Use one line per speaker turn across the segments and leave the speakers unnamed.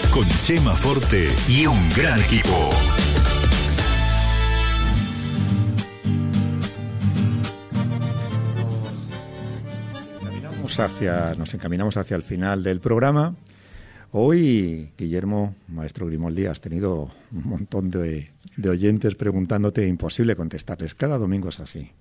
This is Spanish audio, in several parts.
con Chema Forte y un gran equipo.
Nos encaminamos hacia el final del programa. Hoy, Guillermo, maestro Grimoldi, has tenido un montón de oyentes preguntándote, imposible contestarles. Cada domingo es así.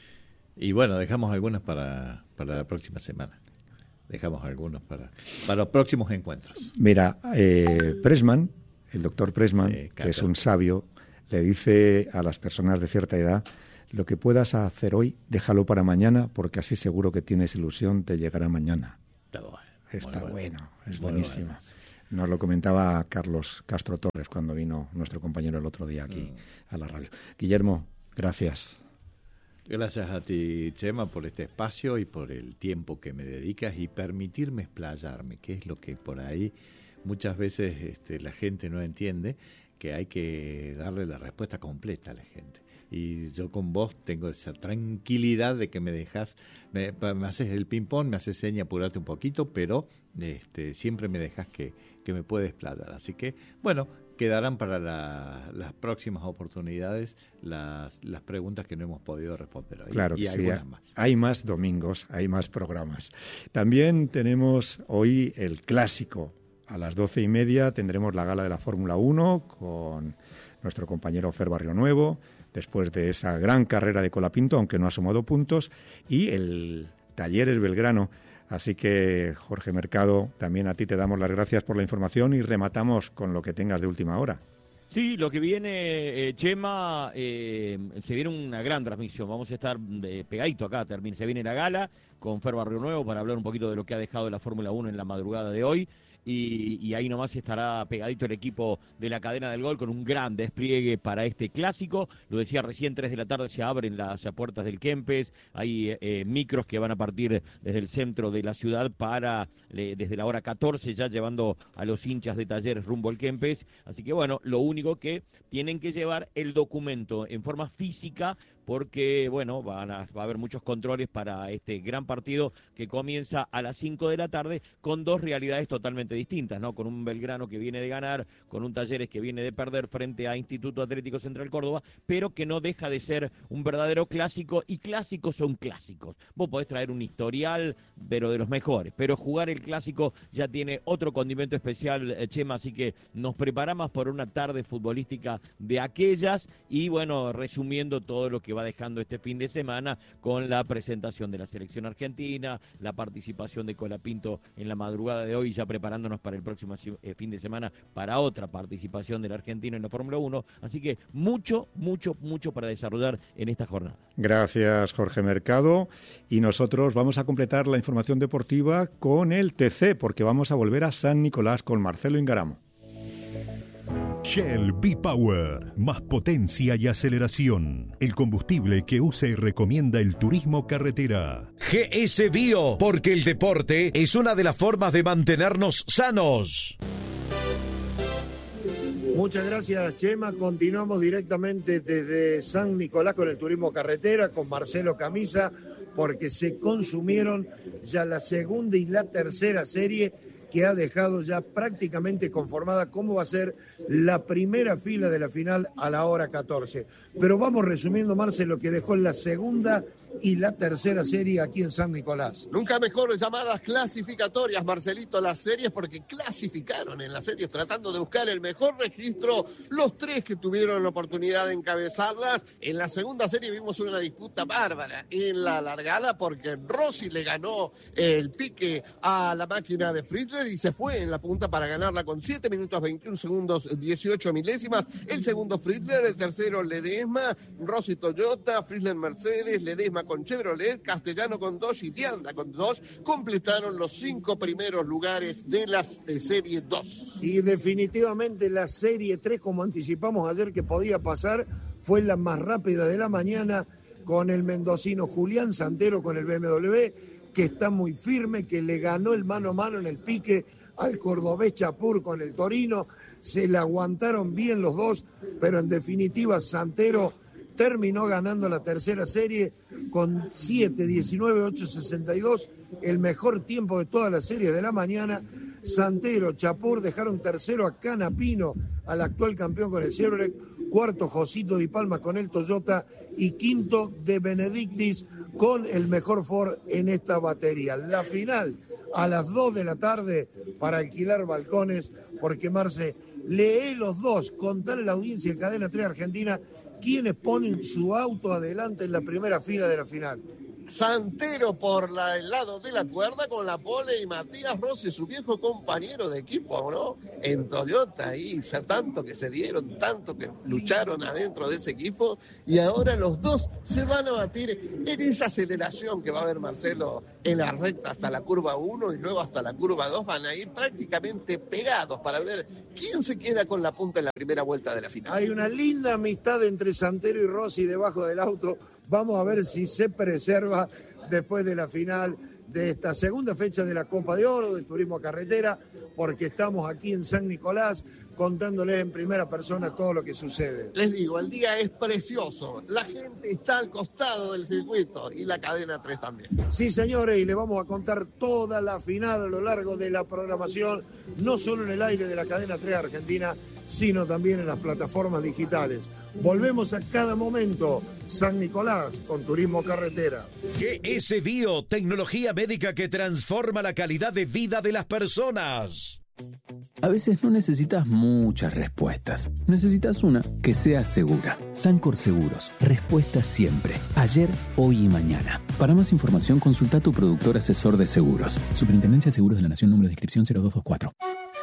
Y bueno, dejamos algunas para la próxima semana. Dejamos algunos para los próximos encuentros.
Mira, Pressman, el doctor Pressman, sí, que es un sabio, le dice a las personas de cierta edad: lo que puedas hacer hoy, déjalo para mañana, porque así seguro que tienes ilusión de llegar a mañana. Está bueno, es buenísimo. Bueno. Nos lo comentaba Carlos Castro Torres cuando vino nuestro compañero el otro día aquí a la radio. Guillermo, gracias.
Gracias a ti, Chema, por este espacio y por el tiempo que me dedicas y permitirme explayarme, que es lo que por ahí muchas veces la gente no entiende, que hay que darle la respuesta completa a la gente. Y yo con vos tengo esa tranquilidad de que me dejas, me haces el ping-pong, me haces seña, apurarte un poquito, pero siempre me dejas que me pueda explayar. Así que, bueno, quedarán para las próximas oportunidades las preguntas que no hemos podido responder hoy.
Claro que
y
sí,
más.
Hay más domingos, hay más programas. También tenemos hoy el clásico. A las 12:30 tendremos la gala de la Fórmula 1 con nuestro compañero Fer Barrionuevo, después de esa gran carrera de Colapinto, aunque no ha sumado puntos, y el Talleres Belgrano. Así que, Jorge Mercado, también a ti te damos las gracias por la información y rematamos con lo que tengas de última hora.
Sí, lo que viene, Chema, se viene una gran transmisión. Vamos a estar pegadito acá, se viene la gala con Fer Barrionuevo para hablar un poquito de lo que ha dejado la Fórmula 1 en la madrugada de hoy. Y ahí nomás estará pegadito el equipo de la cadena del gol con un gran despliegue para este clásico. Lo decía recién, 3 de la tarde se abren las puertas del Kempes. Hay micros que van a partir desde el centro de la ciudad desde la hora 14 ya llevando a los hinchas de Talleres rumbo al Kempes. Así que bueno, lo único que tienen que llevar el documento en forma física, porque, bueno, va a haber muchos controles para este gran partido que comienza a las 5 de la tarde con dos realidades totalmente distintas, ¿no? Con un Belgrano que viene de ganar, con un Talleres que viene de perder frente a Instituto Atlético Central Córdoba, pero que no deja de ser un verdadero clásico, y clásicos son clásicos. Vos podés traer un historial, pero de los mejores, pero jugar el clásico ya tiene otro condimento especial, Chema, así que nos preparamos por una tarde futbolística de aquellas y, bueno, resumiendo todo lo que va dejando este fin de semana con la presentación de la selección argentina, la participación de Colapinto en la madrugada de hoy, ya preparándonos para el próximo fin de semana para otra participación del argentino en la Fórmula 1, así que mucho para desarrollar en esta jornada.
Gracias, Jorge Mercado, y nosotros vamos a completar la información deportiva con el TC, porque vamos a volver a San Nicolás con Marcelo Ingaramo.
Shell V-Power, más potencia y aceleración. El combustible que usa y recomienda el turismo carretera.
GS Bio, porque el deporte es una de las formas de mantenernos sanos.
Muchas gracias, Chema. Continuamos directamente desde San Nicolás con el turismo carretera, con Marcelo Camisa, porque se consumieron ya la segunda y la tercera serie, que ha dejado ya prácticamente conformada cómo va a ser la primera fila de la final a la hora 14. Pero vamos resumiendo, Marce, lo que dejó en la segunda y la tercera serie aquí en San Nicolás.
Nunca mejor llamadas clasificatorias, Marcelito, las series, porque clasificaron en las series tratando de buscar el mejor registro los tres que tuvieron la oportunidad de encabezarlas. En la segunda serie vimos una disputa bárbara en la largada, porque Rossi le ganó el pique a la máquina de Friedler y se fue en la punta para ganarla con 7 minutos 21 segundos 18 milésimas. El segundo Friedler, el tercero Ledesma, Rossi Toyota, Friedler Mercedes, Ledesma con Chevrolet, Castellano con Dodge y Dianda con Dodge completaron los 5 primeros lugares de la serie 2.
Y definitivamente la serie 3, como anticipamos ayer que podía pasar, fue la más rápida de la mañana, con el mendocino Julián Santero con el BMW, que está muy firme, que le ganó el mano a mano en el pique al cordobés Chapur con el Torino. Se le aguantaron bien los dos, pero en definitiva Santero terminó ganando la tercera serie con 7:19, 8:62, el mejor tiempo de toda la serie de la mañana. Santero, Chapur, dejaron tercero a Canapino, al actual campeón con el Chevrolet, cuarto Josito Di Palma con el Toyota y quinto De Benedictis con el mejor Ford en esta batería. La final a las 2 de la tarde para alquilar balcones, porque Marce, lee los dos, contale a la audiencia de Cadena 3 Argentina quienes ponen su auto adelante en la primera fila de la final.
Santero por el lado de la cuerda con la pole y Matías Rossi, su viejo compañero de equipo, ¿no? En Toyota, y tanto que se dieron, tanto que lucharon adentro de ese equipo, y ahora los dos se van a batir en esa aceleración que va a ver Marcelo en la recta hasta la curva 1 y luego hasta la curva 2, van a ir prácticamente pegados para ver quién se queda con la punta en la primera vuelta de la final.
Hay una linda amistad entre Santero y Rossi debajo del auto. Vamos a ver si se preserva después de la final de esta segunda fecha de la Copa de Oro del Turismo Carretera, porque estamos aquí en San Nicolás contándoles en primera persona todo lo que sucede.
Les digo, el día es precioso, la gente está al costado del circuito y la cadena 3 también.
Sí, señores, y le vamos a contar toda la final a lo largo de la programación, no solo en el aire de la cadena 3 Argentina, sino también en las plataformas digitales. Volvemos a cada momento. San Nicolás con Turismo Carretera.
GS Bio, tecnología médica que transforma la calidad de vida de las personas.
A veces no necesitas muchas respuestas. Necesitas una que sea segura. Sancor Seguros. Respuesta siempre. Ayer, hoy y mañana. Para más información, consulta a tu productor asesor de seguros. Superintendencia de Seguros de la Nación, número de inscripción 0224.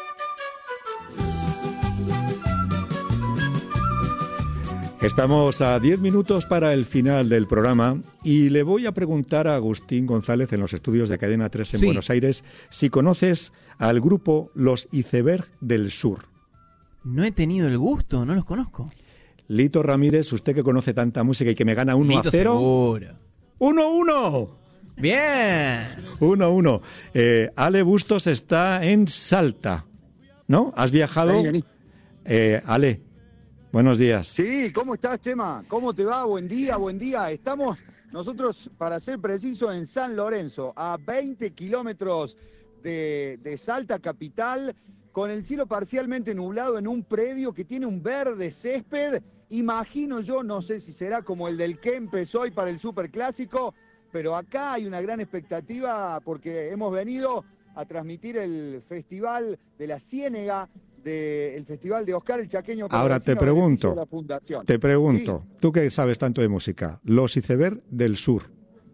Estamos a 10 minutos para el final del programa y le voy a preguntar a Agustín González en los estudios de Cadena 3 en Buenos Aires si conoces al grupo Los Iceberg del Sur.
No he tenido el gusto, no los conozco.
Lito Ramírez, usted que conoce tanta música y que me gana 1-0.
Seguro.
1-1.
Bien.
1-1. Ale Bustos está en Salta, ¿no? ¿Has viajado? Ale. Buenos días.
Sí, ¿cómo estás, Chema? ¿Cómo te va? Buen día, buen día. Estamos nosotros, para ser precisos, en San Lorenzo, a 20 kilómetros de Salta capital, con el cielo parcialmente nublado en un predio que tiene un verde césped. Imagino yo, no sé si será como el del Kempes hoy para el Superclásico, pero acá hay una gran expectativa porque hemos venido a transmitir el Festival de la Ciénega, del Festival de Oscar el Chaqueño.
Ahora te pregunto, sí. Tú que sabes tanto de música, Los Iceberg del Sur,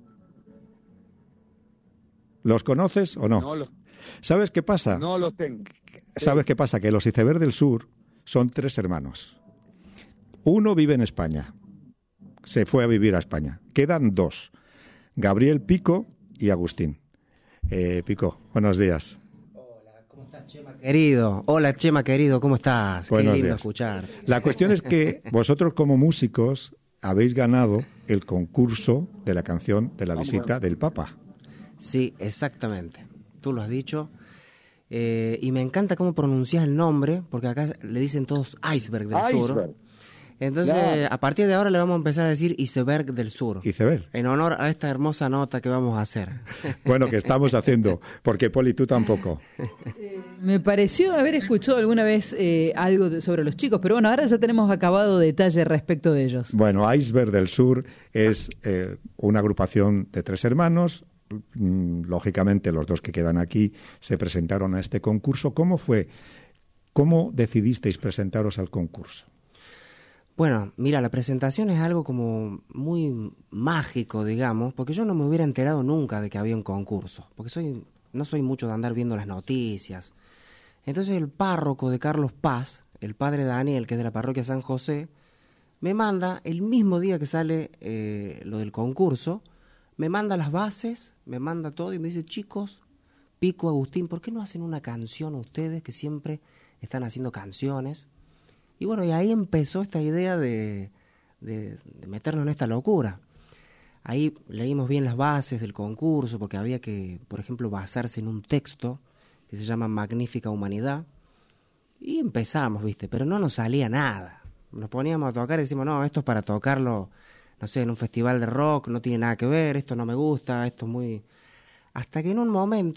¿los conoces o no?
No
¿Sabes qué pasa?
No los tengo.
¿Sabes qué pasa? Que Los Iceberg del Sur son 3 hermanos. Uno vive en España, se fue a vivir a España. Quedan 2, Gabriel Pico y Agustín. Pico, buenos días.
Chema querido, hola Chema querido, ¿cómo estás?
Buenos
Qué lindo
días.
escuchar.
La cuestión es que vosotros como músicos habéis ganado el concurso de la canción de la visita del Papa.
Sí, exactamente, tú lo has dicho, y me encanta cómo pronuncias el nombre, porque acá le dicen todos Iceberg del Sur. Entonces, a partir de ahora le vamos a empezar a decir Iceberg del Sur.
Iceberg.
En honor a esta hermosa nota que vamos a hacer.
Bueno, que estamos haciendo, porque Poli, tú tampoco.
Me pareció haber escuchado alguna vez algo sobre los chicos, pero bueno, ahora ya tenemos acabado detalle respecto de ellos.
Bueno, Iceberg del Sur es una agrupación de 3 hermanos. Lógicamente, los 2 que quedan aquí se presentaron a este concurso. ¿Cómo fue? ¿Cómo decidisteis presentaros al concurso?
Bueno, mira, la presentación es algo como muy mágico, digamos, porque yo no me hubiera enterado nunca de que había un concurso, porque no soy mucho de andar viendo las noticias. Entonces el párroco de Carlos Paz, el padre Daniel, que es de la parroquia San José, me manda, el mismo día que sale lo del concurso, me manda las bases, me manda todo y me dice, chicos, Pico, Agustín, ¿por qué no hacen una canción ustedes que siempre están haciendo canciones? Y bueno, y ahí empezó esta idea de meternos en esta locura. Ahí leímos bien las bases del concurso, porque había que, por ejemplo, basarse en un texto que se llama Magnífica Humanidad. Y empezamos, ¿viste? Pero no nos salía nada. Nos poníamos a tocar y decimos, no, esto es para tocarlo, no sé, en un festival de rock, no tiene nada que ver, esto no me gusta, esto es muy... Hasta que en un momento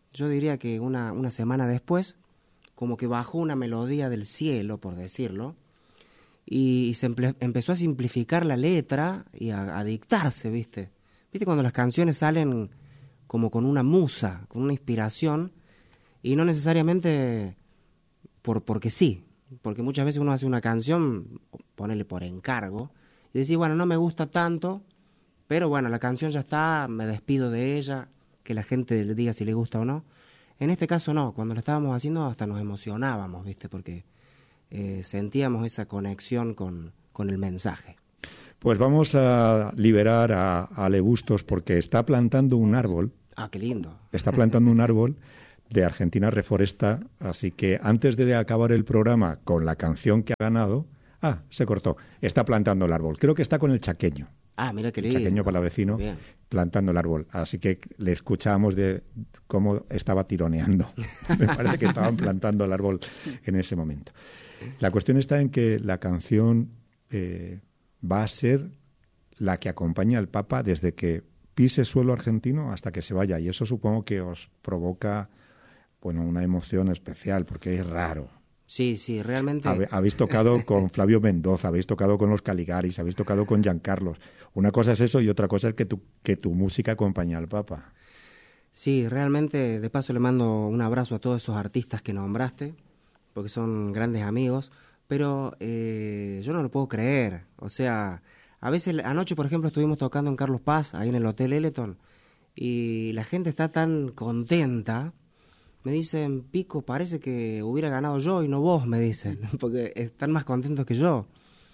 yo diría que una semana después, como que bajó una melodía del cielo, por decirlo, y se empezó a simplificar la letra y a dictarse, ¿viste? ¿Viste cuando las canciones salen como con una musa, con una inspiración, y no necesariamente porque sí? Porque muchas veces uno hace una canción, ponele por encargo, y decís, bueno, no me gusta tanto, pero bueno, la canción ya está, me despido de ella, que la gente le diga si le gusta o no. En este caso no, cuando la estábamos haciendo hasta nos emocionábamos, ¿viste? Porque sentíamos esa conexión con el mensaje.
Pues vamos a liberar a Ale Bustos porque está plantando un árbol.
Ah, qué lindo.
Está plantando un árbol de Argentina Reforesta, así que antes de acabar el programa con la canción que ha ganado... Ah, se cortó. Está plantando el árbol. Creo que está con el chaqueño.
Ah, mira qué
el
lindo.
Chaqueño palavecino. Bien. Plantando el árbol. Así que le escuchábamos de cómo estaba tironeando. Me parece que estaban plantando el árbol en ese momento. La cuestión está en que la canción va a ser la que acompaña al Papa desde que pise suelo argentino hasta que se vaya. Y eso supongo que os provoca, bueno, una emoción especial, porque es raro.
Sí, sí, realmente...
Habéis tocado con Flavio Mendoza, habéis tocado con los Caligaris, habéis tocado con Giancarlos. Una cosa es eso y otra cosa es que tu música acompañe al Papa.
Sí, realmente, de paso le mando un abrazo a todos esos artistas que nombraste, porque son grandes amigos, pero yo no lo puedo creer. O sea, a veces, anoche, por ejemplo, estuvimos tocando en Carlos Paz, ahí en el Hotel Eleton, y la gente está tan contenta. Me dicen, Pico, parece que hubiera ganado yo y no vos, me dicen, porque están más contentos que yo.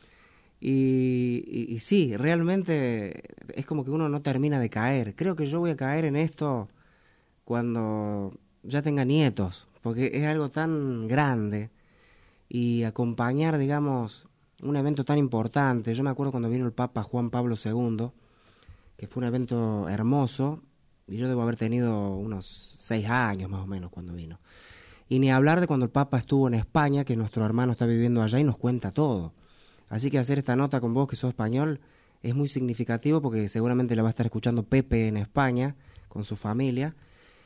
Y sí, realmente es como que uno no termina de caer. Creo que yo voy a caer en esto cuando ya tenga nietos, porque es algo tan grande. Y acompañar, digamos, un evento tan importante. Yo me acuerdo cuando vino el Papa Juan Pablo II, que fue un evento hermoso, y yo debo haber tenido unos 6 años más o menos cuando vino. Y ni hablar de cuando el Papa estuvo en España, que nuestro hermano está viviendo allá y nos cuenta todo. Así que hacer esta nota con vos, que sos español, es muy significativo porque seguramente la va a estar escuchando Pepe en España, con su familia.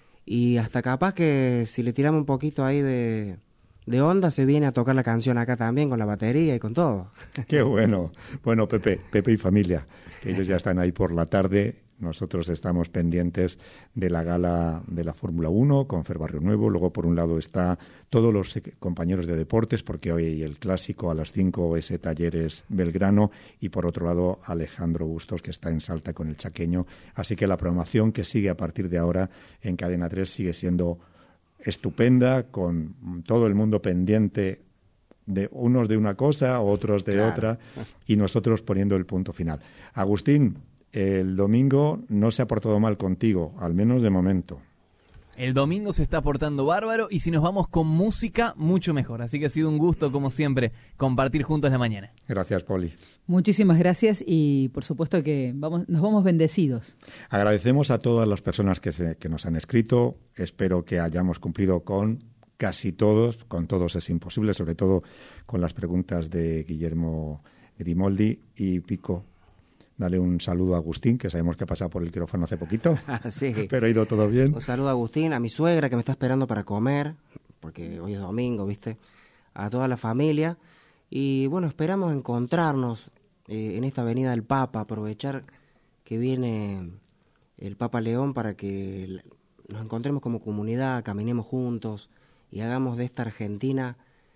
Y hasta capaz que si le tiramos un poquito ahí de onda, se viene a tocar la canción acá también, con la batería y con todo.
¡Qué bueno! Bueno, Pepe y familia, que ellos ya están ahí por la tarde. Nosotros estamos pendientes de la gala de la Fórmula 1 con Fer Barrionuevo. Luego, por un lado, está todos los compañeros de deportes, porque hoy el clásico a las 5 es Talleres Belgrano. Y por otro lado, Alejandro Bustos, que está en Salta con el Chaqueño. Así que la programación que sigue a partir de ahora en Cadena 3 sigue siendo estupenda, con todo el mundo pendiente de unos de una cosa, otros de otra, y nosotros poniendo el punto final. Agustín, el domingo no se ha portado mal contigo, al menos de momento.
El domingo se está portando bárbaro y si nos vamos con música, mucho mejor. Así que ha sido un gusto, como siempre, compartir juntos la mañana.
Gracias, Poli.
Muchísimas gracias y por supuesto que nos vamos bendecidos.
Agradecemos a todas las personas que nos han escrito. Espero que hayamos cumplido con casi todos. Con todos es imposible, sobre todo con las preguntas de Guillermo Grimoldi y Pico. Dale un saludo a Agustín, que sabemos que ha pasado por el quirófano hace poquito.
Sí.
Pero ha ido todo bien.
Un saludo a Agustín, a mi suegra que me está esperando para comer, porque hoy es domingo, ¿viste? A toda la familia. Y bueno, esperamos encontrarnos en esta Avenida del Papa, aprovechar que viene el Papa León para que nos encontremos como comunidad, caminemos juntos y hagamos de esta Argentina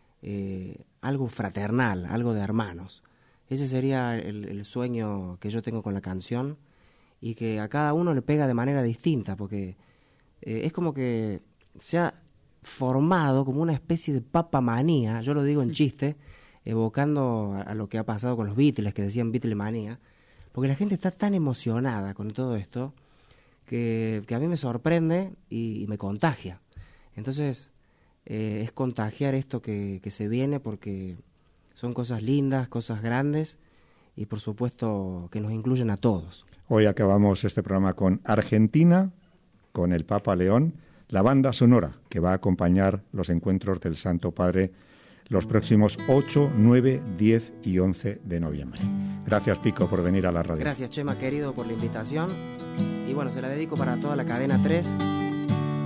algo fraternal, algo de hermanos. Ese sería el sueño que yo tengo con la canción y que a cada uno le pega de manera distinta, porque es como que se ha formado como una especie de papamanía, yo lo digo en chiste, evocando a lo que ha pasado con los Beatles, que decían Beatlemanía, porque la gente está tan emocionada con todo esto que a mí me sorprende y me contagia. Entonces es contagiar esto que se viene, porque son cosas lindas, cosas grandes y por supuesto que nos incluyen a todos.
Hoy acabamos este programa con Argentina, con el Papa León, la banda sonora que va a acompañar los encuentros del Santo Padre los próximos 8, 9, 10 y 11 de noviembre. Gracias, Pico, por venir a la radio.
Gracias, Chema, querido, por la invitación. Y bueno, se la dedico para toda la Cadena 3